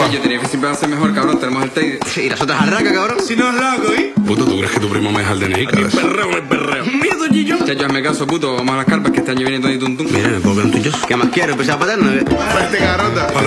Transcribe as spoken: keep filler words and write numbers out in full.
yo tenía que siempre va a ser mejor, cabrón. Tenemos el Teide. Sí, y las otras arracas, cabrón. Si no es loco, ¿eh? Puto, ¿tú crees que tu primo me deja el D N I, cabrón? Perreo, me perreo. Mira, don Gillo. Chacho, hazme caso, puto. Vamos a las carpas que este año viene todo y tuntum. Mira, me puedo ver un tuyo. ¿Qué más quiero? ¿Empezar a paterno? Este carota.